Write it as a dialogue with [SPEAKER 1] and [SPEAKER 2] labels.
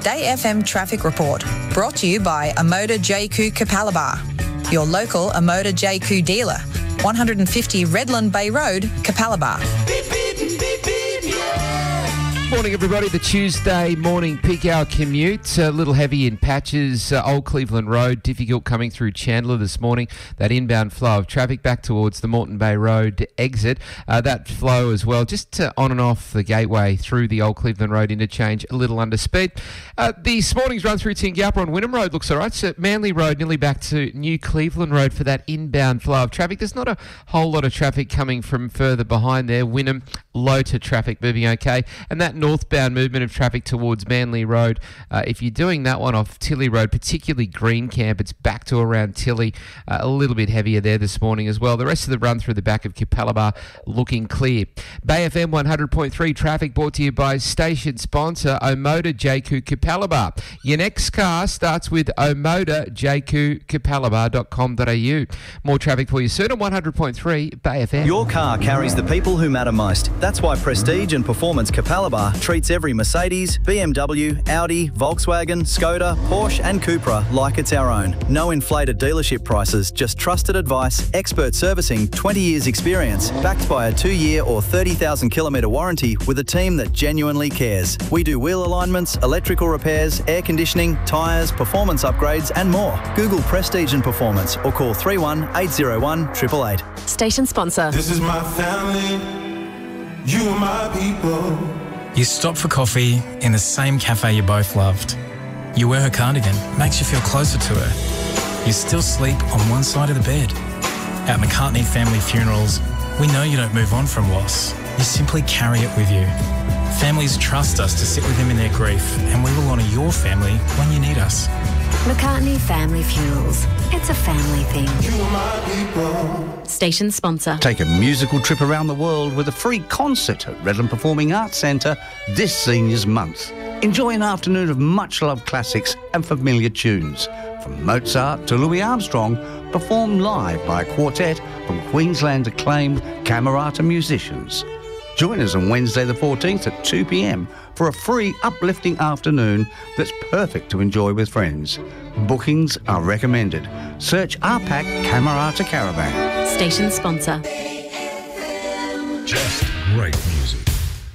[SPEAKER 1] Day FM Traffic Report, brought to you by Amoda JQ Capalaba, your local Amoda JQ dealer, 150 Redland Bay Road, Capalaba.
[SPEAKER 2] Morning, everybody. The Tuesday morning peak hour commute, a little heavy in patches. Old Cleveland Road, difficult coming through Chandler this morning. That inbound flow of traffic back towards the Moreton Bay Road exit. That flow as well, just on and off the gateway through the Old Cleveland Road interchange, a little under speed. This morning's run through Tingappa on Wynnum Road looks all right. So Manly Road nearly back to New Cleveland Road for that inbound flow of traffic. There's not a whole lot of traffic coming from further behind there. Wynnum, low to traffic moving okay. And that northbound movement of traffic towards Manly Road, if you're doing that one off Tilly Road, particularly Green Camp, it's back to around Tilly, a little bit heavier there this morning as well. The rest of the run through the back of Capalaba looking clear. Bay FM 100.3 traffic brought to you by station sponsor Omoda JQ Capalaba. Your next car starts with Omoda JQ Capalaba.com.au. More traffic for you soon on 100.3 Bay FM.
[SPEAKER 3] Your car carries the people who matter most. That's why Prestige and Performance Capalaba treats every Mercedes, BMW, Audi, Volkswagen, Skoda, Porsche and Cupra like it's our own. No inflated dealership prices, just trusted advice, expert servicing, 20 years experience, backed by a 2-year or 30,000 kilometre warranty with a team that genuinely cares. We do wheel alignments, electrical repairs, air conditioning, tyres, performance upgrades and more. Google Prestige and Performance or call 31 801 888.
[SPEAKER 4] Station sponsor.
[SPEAKER 5] This is my family, you are my people.
[SPEAKER 6] You stop for coffee in the same cafe you both loved. You wear her cardigan, makes you feel closer to her. You still sleep on one side of the bed. At McCartney Family Funerals, we know you don't move on from loss. You simply carry it with you. Families trust us to sit with them in their grief, and we will honour your family when you need us.
[SPEAKER 4] McCartney Family Funerals. It's a family thing.
[SPEAKER 5] You are my people.
[SPEAKER 4] Station sponsor.
[SPEAKER 7] Take a musical trip around the world with a free concert at Redland Performing Arts Centre this Seniors Month. Enjoy an afternoon of much-loved classics and familiar tunes. From Mozart to Louis Armstrong, performed live by a quartet from Queensland's acclaimed Camerata musicians. Join us on Wednesday the 14th at 2 p.m. for a free uplifting afternoon that's perfect to enjoy with friends. Bookings are recommended. Search RPAC Camerata Caravan.
[SPEAKER 4] Station sponsor.
[SPEAKER 8] Just great music.